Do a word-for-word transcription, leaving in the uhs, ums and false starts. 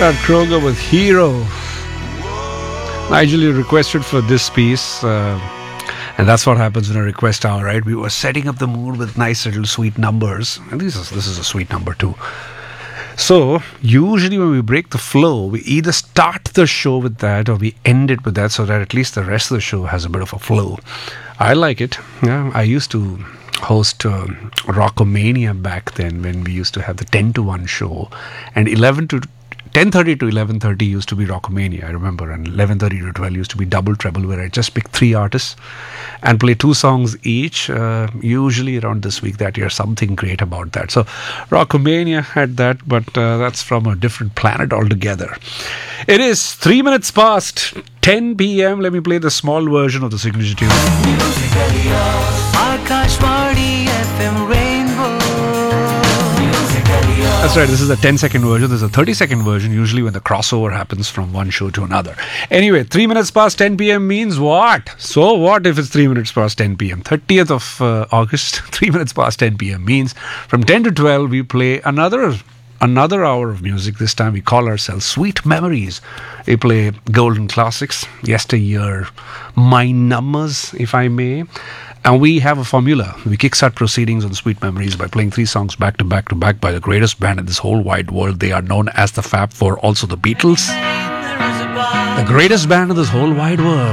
Scott Kroger with Hero. Nigel, you requested for this piece, uh, and that's what happens in a request hour, right? We were setting up the mood with nice little sweet numbers, and this is this is a sweet number too. So usually when we break the flow, we either start the show with that or we end it with that, so that at least the rest of the show has a bit of a flow. I like it. Yeah, I used to host uh, Rockomania back then, when we used to have the ten to one show, and eleven to ten thirty to eleven thirty used to be Rockomania, I remember, and eleven thirty to twelve used to be Double Treble, where I just pick three artists and play two songs each, uh, usually around this week, that year. Something great about that. So Rockomania had that, but uh, that's from a different planet altogether. It is three minutes past ten p.m. Let me play the small version of the signature tune. Akashvani F M Rainbow. That's right, this is the ten second version. There's a thirty second version usually when the crossover happens from one show to another. Anyway, three minutes past ten p.m. means what? So what if it's three minutes past ten p.m.? thirtieth of uh, August, three minutes past ten p.m. means from ten to twelve we play another another hour of music. This time we call ourselves Sweet Memories. We play golden classics, yesteryear, my numbers, if I may. And we have a formula. We kickstart proceedings on Sweet Memories by playing three songs back to back to back by the greatest band in this whole wide world. They are known as the Fab Four, also the Beatles. The greatest band in this whole wide world.